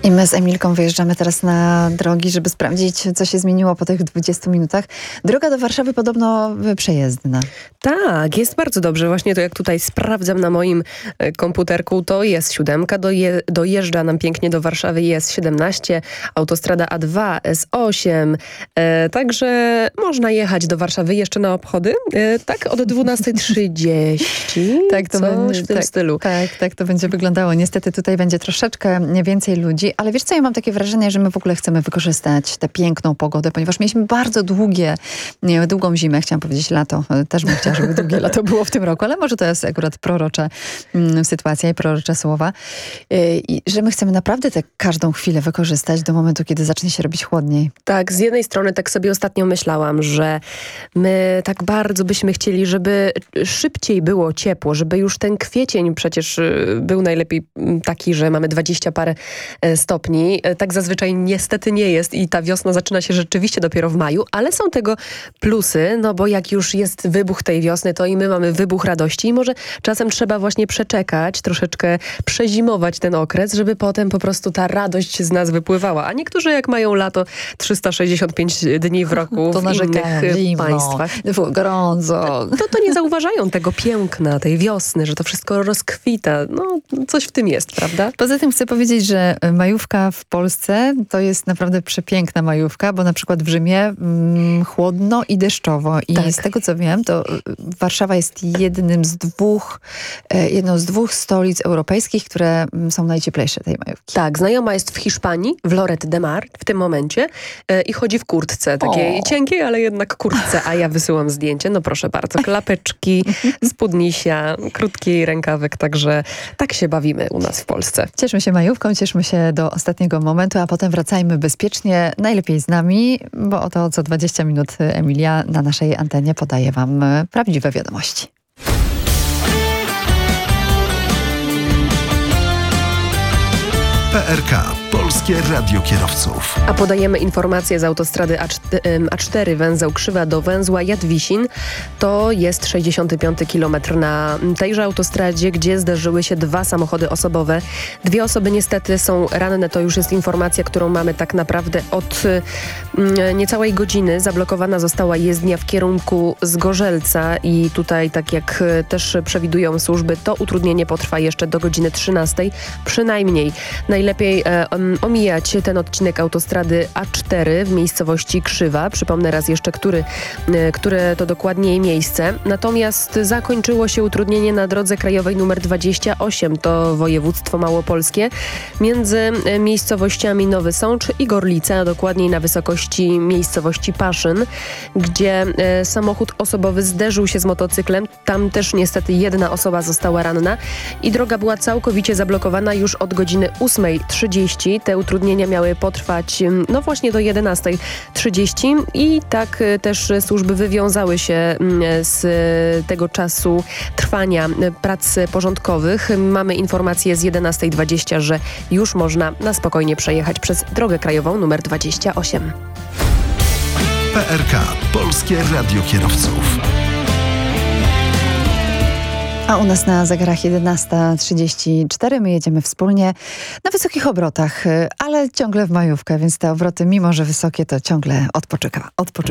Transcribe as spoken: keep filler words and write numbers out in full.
I my z Emilką wyjeżdżamy teraz na drogi, żeby sprawdzić, co się zmieniło po tych dwudziestu minutach. Droga do Warszawy podobno przejezdna. Tak, jest bardzo dobrze. Właśnie to jak tutaj sprawdzam na moim komputerku, to jest siódemka, doje, dojeżdża nam pięknie do Warszawy, jest siedemnaście, autostrada A dwa, S osiem, e, także można jechać do Warszawy jeszcze na obchody, e, tak od dwunasta trzydzieści, tak, to coś będzie, w tym tak, stylu. Tak, tak to będzie wyglądało. Niestety tutaj będzie troszeczkę więcej ludzi, ale wiesz co, ja mam takie wrażenie, że my w ogóle chcemy wykorzystać tę piękną pogodę, ponieważ mieliśmy bardzo długie, nie, długą zimę, chciałam powiedzieć lato, też bym chciała, żeby długie lato było w tym roku, ale może to jest akurat prorocza mm, sytuacja i prorocze słowa. Yy, I że my chcemy naprawdę tę każdą chwilę wykorzystać do momentu, kiedy zacznie się robić chłodniej. Tak, z jednej strony tak sobie ostatnio myślałam, że my tak bardzo byśmy chcieli, żeby szybciej było ciepło, żeby już ten kwiecień przecież był najlepiej taki, że mamy dwadzieścia parę stopni. Tak zazwyczaj niestety nie jest i ta wiosna zaczyna się rzeczywiście dopiero w maju, ale są tego plusy, no bo jak już jest wybuch tej wiosny, to i my mamy wybuch radości i może czasem trzeba właśnie przeczekać, troszeczkę przezimować ten okres, żeby potem po prostu ta radość z nas wypływała. A niektórzy jak mają lato trzysta sześćdziesiąt pięć dni w roku to w innych zimno, państwach, gorąco. To, to nie zauważają tego piękna, tej wiosny, że to wszystko rozkwita. No, coś w tym jest, prawda? Poza tym chcę powiedzieć, że majówka w Polsce to jest naprawdę przepiękna majówka, bo na przykład w Rzymie mm, chłodno i deszczowo. I tak. z tego co wiem, to Warszawa jest jednym z dwóch, e, jedną z dwóch stolic europejskich, które są najcieplejsze tej majówki. Tak, znajoma jest w Hiszpanii, w Lloret de Mar w tym momencie e, i chodzi w kurtce, takiej o. cienkiej, ale jednak kurtce, a ja wysyłam zdjęcie, no proszę bardzo, klapeczki, spódnisia, krótki rękawek, także tak się bawimy u nas w Polsce. Cieszmy się majówką, cieszmy się do ostatniego momentu, a potem wracajmy bezpiecznie, najlepiej z nami, bo oto co dwadzieścia minut Emilia na naszej antenie podaje wam prawdziwe wiadomości. P R K. Polskie Radio Kierowców. A podajemy informacje z autostrady A cztery, węzeł Krzywa do węzła Jadwisin. To jest sześćdziesiąty piąty kilometr na tejże autostradzie, gdzie zdarzyły się dwa samochody osobowe. Dwie osoby niestety są ranne. To już jest informacja, którą mamy tak naprawdę od mm, niecałej godziny. Zablokowana została jezdnia w kierunku Zgorzelca i tutaj, tak jak też przewidują służby, to utrudnienie potrwa jeszcze do godziny trzynastej. Przynajmniej najlepiej e, omijać ten odcinek autostrady A cztery w miejscowości Krzywa. Przypomnę raz jeszcze, który, które to dokładnie miejsce. Natomiast zakończyło się utrudnienie na drodze krajowej numer dwadzieścia osiem. To województwo małopolskie. Między miejscowościami Nowy Sącz i Gorlice, a dokładniej na wysokości miejscowości Paszyn, gdzie e, samochód osobowy zderzył się z motocyklem. Tam też niestety jedna osoba została ranna i droga była całkowicie zablokowana już od godziny ósmej trzydzieści. Te utrudnienia miały potrwać no właśnie do jedenastej trzydzieści i tak też służby wywiązały się z tego czasu trwania prac porządkowych. Mamy informację z jedenastej dwadzieścia, że już można na spokojnie przejechać przez drogę krajową numer dwadzieścia osiem. P R K. Polskie Radio Kierowców. A u nas na zegarach jedenasta trzydzieści cztery. My jedziemy wspólnie na wysokich obrotach, ale ciągle w majówkę, więc te obroty, mimo że wysokie, to ciągle odpoczywa, odpoczywa.